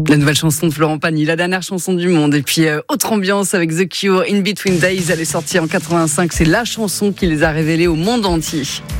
La nouvelle chanson de Florent Pagny, la dernière chanson du monde. Et puis, autre ambiance avec The Cure, In Between Days. Elle est sortie en 85. C'est la chanson qui les a révélés au monde entier.